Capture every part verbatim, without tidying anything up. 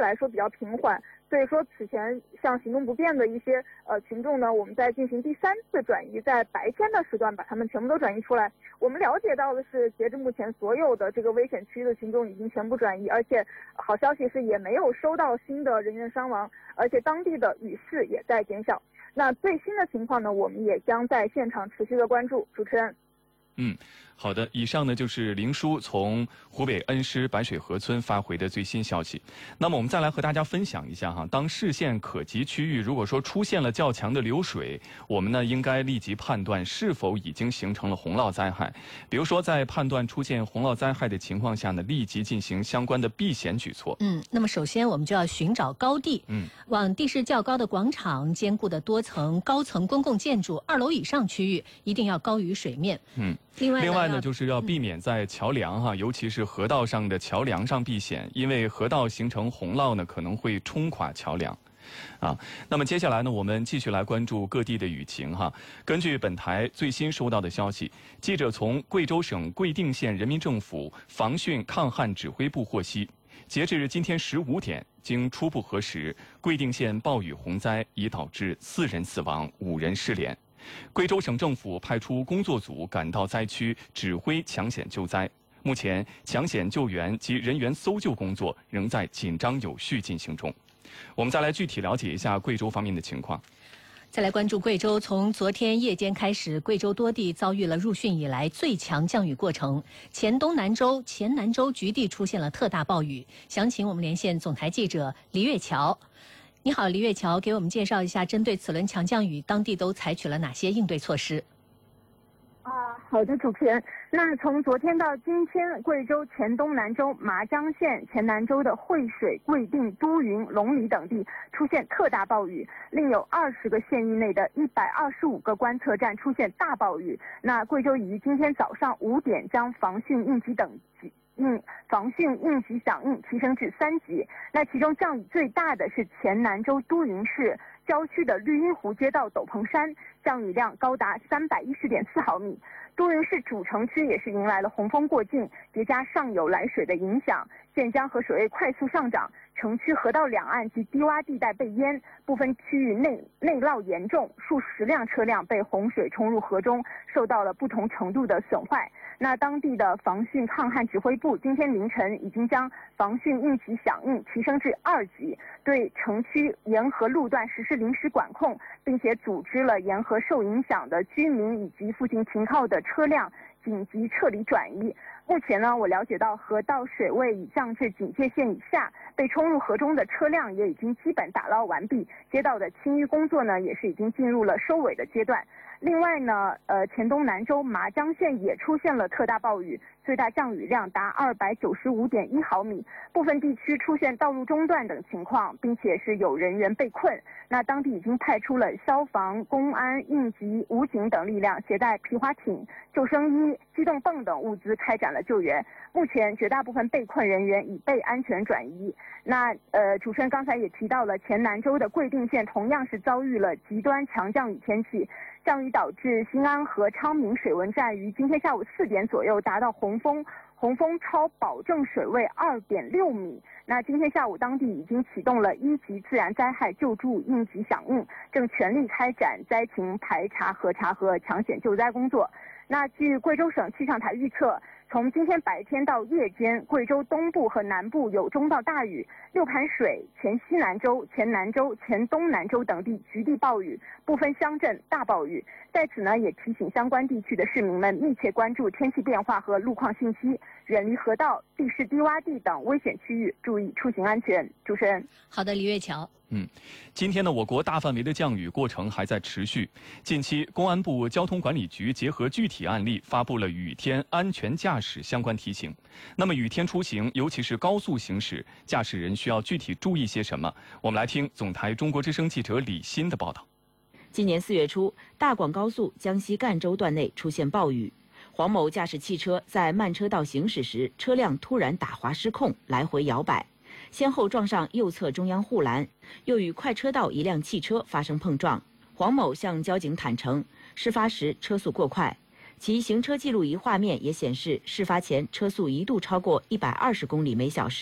来说比较平缓。所以说，此前像行动不便的一些呃群众呢，我们在进行第三次转移，在白天的时段把他们全部都转移出来。我们了解到的是，截至目前，所有的这个危险区的群众已经全部转移，而且好消息是也没有收到新的人员伤亡，而且当地的雨势也在减小。那最新的情况呢，我们也将在现场持续的关注。主持人。 嗯，好的。以上呢就是林叔从湖北恩施白水河村发回的最新消息。那么我们再来和大家分享一下哈，当视线可及区域如果说出现了较强的流水，我们呢应该立即判断是否已经形成了洪涝灾害。比如说在判断出现洪涝灾害的情况下呢，立即进行相关的避险举措。 嗯，那么首先我们就要寻找高地，嗯，往地势较高的广场、坚固的多层、高层公共建筑二楼以上区域一定要高于水面。 嗯。 另外呢， 另外呢，就是要避免在桥梁哈、嗯，尤其是河道上的桥梁上避险，因为河道形成洪涝呢，可能会冲垮桥梁。啊，那么接下来呢，我们继续来关注各地的雨情哈。根据本台最新收到的消息，记者从贵州省贵定县人民政府防汛抗旱指挥部获悉，截至今天十五点，经初步核实，贵定县暴雨洪灾已导致四人死亡、五人失联。贵州省政府派出工作组赶到灾区指挥抢险救灾，目前抢险救援及人员搜救工作仍在紧张有序进行中。我们再来具体了解一下贵州方面的情况。 再来关注贵州，从昨天夜间开始，贵州多地遭遇了入汛以来最强降雨过程，黔东南州、黔南州局地出现了特大暴雨。详情我们连线总台记者黎月桥。你好，黎月桥，给我们介绍一下针对此轮强降雨，当地都采取了哪些应对措施？ 啊，好的，主持人。那从昨天到今天，贵州黔东南州、麻江县、黔南州的惠水、贵定、都匀、龙里等地出现特大暴雨，另有二十个县域内的一百二十五个观测站出现大暴雨。那贵州已于今天早上五点将防汛应急等级应防汛应急响应提升至三级。那其中降雨最大的是黔南州都匀市郊区的绿荫湖街道斗篷山，降雨量高达三百一十点四毫米。都匀市主城区也是迎来了洪峰过境，叠加上游来水的影响，县江河水位快速上涨，城区河道两岸及低洼地带被淹，部分区域内内涝严重，数十辆车辆被洪水冲入河中，受到了不同程度的损坏。那当地的防汛抗旱指挥部今天凌晨已经将防汛应急响应提升至二级，对城区沿河路段实施临时管控，并且组织了沿河受影响的居民以及附近停靠的车辆紧急撤离转移。目前呢，我了解到河道水位已降至警戒线以下，被冲入河中的车辆也已经基本打捞完毕，街道的清淤工作呢也是已经进入了收尾的阶段。另外呢，呃，黔东南州麻江县也出现了特大暴雨，最大降雨量达二百九十五点一毫米，部分地区出现道路中断等情况，并且是有人员被困。那当地已经派出了消防、公安、应急、武警等力量，携带皮划艇、救生衣、机动泵等物资开展了救援。目前绝大部分被困人员已被安全转移。那呃，主持人刚才也提到了，黔南州的贵定县同样是遭遇了极端强降雨天气，降雨导致新安河昌明水文站于今天下午四点左右达到洪峰，洪峰超保证水位二点六米。那今天下午，当地已经启动了一级自然灾害救助应急响应，正全力开展灾情排查、核查和抢险救灾工作。那据贵州省气象台预测，从今天白天到夜间，贵州东部和南部有中到大雨，六盘水、黔西南州、黔南州、黔东南州等地局地暴雨，部分乡镇大暴雨。在此呢，也提醒相关地区的市民们密切关注天气变化和路况信息，远离河道、地势低洼地等危险区域，注意出行安全。主持人， 好的，李月桥。 嗯，今天呢，我国大范围的降雨过程还在持续。近期，公安部交通管理局结合具体案例，发布了雨天安全驾驶相关提醒。那么，雨天出行，尤其是高速行驶，驾驶人需要具体注意些什么？我们来听总台中国之声记者李欣的报道。 今年四月初，大广高速江西赣州段内出现暴雨，黄某驾驶汽车在慢车道行驶时，车辆突然打滑失控，来回摇摆。先后撞上右侧中央护栏，又与快车道一辆汽车发生碰撞。黄某向交警坦诚，事发时车速过快，其行车记录仪画面也显示，事发前车速一度超过一百二十公里每小时。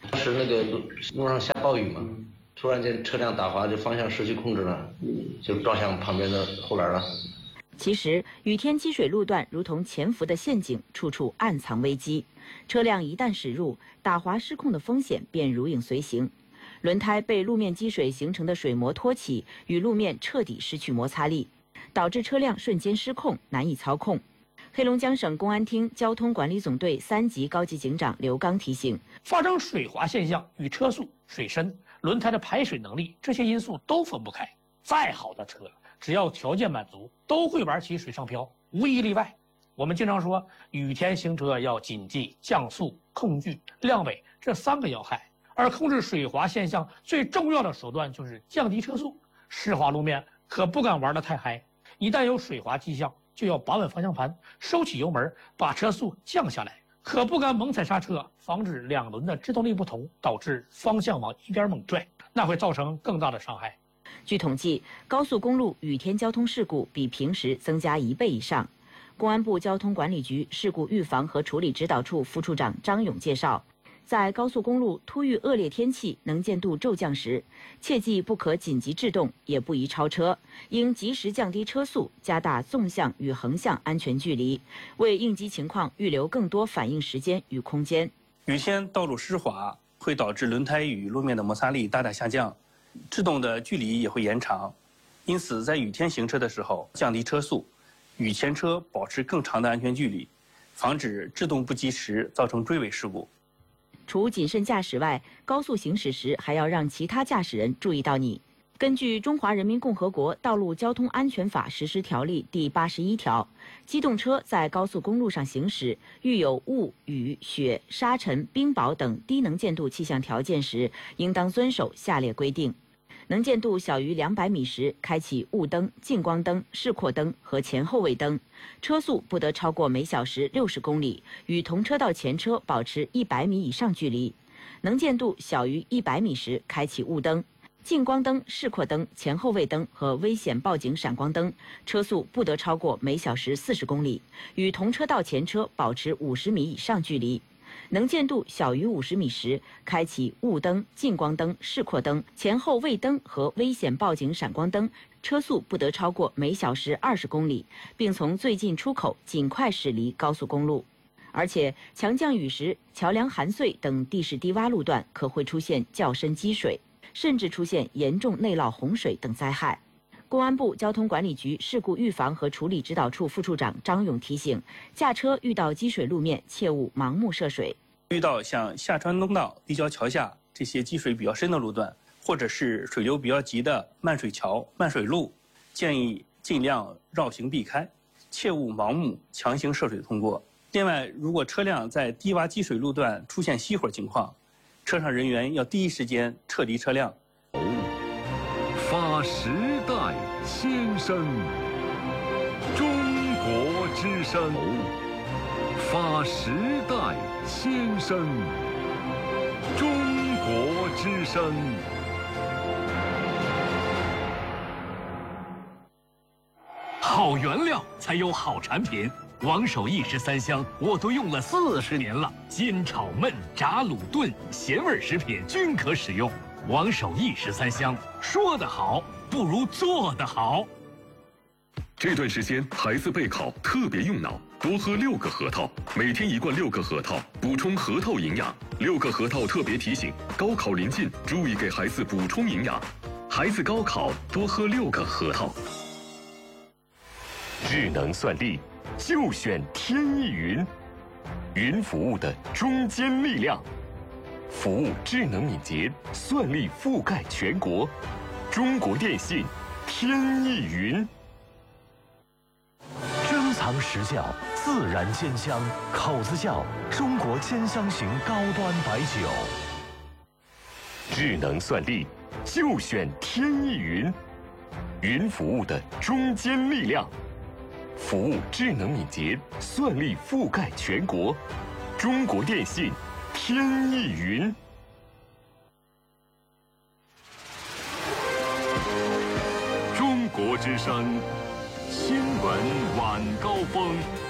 当时那个路路上下暴雨嘛，突然间车辆打滑，就方向失去控制了，就撞向旁边的护栏了。 其实，雨天积水路段如同潜伏的陷阱，处处暗藏危机。车辆一旦驶入，打滑失控的风险便如影随形。轮胎被路面积水形成的水膜托起，与路面彻底失去摩擦力，导致车辆瞬间失控，难以操控。黑龙江省公安厅交通管理总队三级高级警长刘刚提醒： 发生水滑现象与车速、水深、轮胎的排水能力这些因素都分不开。再好的车，只要条件满足，都会玩起水上漂，无一例外。我们经常说，雨天行车要谨记降速、控距、亮尾这三个要害，而控制水滑现象最重要的手段就是降低车速。湿滑路面可不敢玩得太嗨，一旦有水滑迹象，就要把稳方向盘，收起油门，把车速降下来，可不敢猛踩刹车，防止两轮的制动力不同，导致方向往一边猛拽，那会造成更大的伤害。 据统计，高速公路雨天交通事故比平时增加一倍以上。公安部交通管理局事故预防和处理指导处副处长张勇介绍，在高速公路突遇恶劣天气、能见度骤降时，切记不可紧急制动，也不宜超车，应及时降低车速，加大纵向与横向安全距离，为应急情况预留更多反应时间与空间。 雨天道路湿滑会导致轮胎与路面的摩擦力大大下降，制动的距离也会延长，因此在雨天行车的时候降低车速，与前车保持更长的安全距离，防止制动不及时造成追尾事故。 除谨慎驾驶外，高速行驶时还要让其他驾驶人注意到你。根据《中华人民共和国道路交通安全法实施条例》第八十一条，机动车在高速公路上行驶，遇有雾、雨、雪、沙尘、冰雹等低能见度气象条件时，应当遵守下列规定：能见度小于两百米时，开启雾灯、近光灯、示廓灯和前后位灯；车速不得超过每小时六十公里，与同车道前车保持一百米以上距离；能见度小于一百米时，开启雾灯、近光灯、示廓灯、前后位灯和危险报警闪光灯；车速不得超过每小时四十公里，与同车道前车保持五十米以上距离。能见度小于五十米时，开启雾灯、近光灯、示廓灯、前后位灯和危险报警闪光灯，车速不得超过每小时二十公里，并从最近出口尽快驶离高速公路。而且，强降雨时，桥梁含碎等地势低洼路段可会出现较深积水，甚至出现严重内涝洪水等灾害。公安部交通管理局事故预防和处理指导处副处长张勇提醒：驾车遇到积水路面，切勿盲目涉水。 遇到像下川东道、立交桥下这些积水比较深的路段，或者是水流比较急的漫水桥、漫水路，建议尽量绕行避开，切勿盲目强行涉水通过。另外，如果车辆在低洼积水路段出现熄火情况，车上人员要第一时间撤离车辆。 发时代先声，中国之声。发时代先声，中国之声。好原料才有好产品。王守义十三香我都用了四十年了，煎炒焖炸卤炖咸味食品均可使用。王守义十三香，说得好不如做得好。这段时间孩子备考特别用脑，多喝六个核桃，每天一罐六个核桃，补充核桃营养。六个核桃特别提醒：高考临近，注意给孩子补充营养。孩子高考多喝六个核桃。智能算力，就选天翼云，云服务的中坚力量，服务智能敏捷，算力覆盖全国。中国电信，天翼云。珍藏实窖，自然鲜香，口子窖，中国千香型高端白酒。智能算力，就选天翼云，云服务的中坚力量。服务智能敏捷，算力覆盖全国。中国电信，天翼云。中国之声，新闻晚高峰。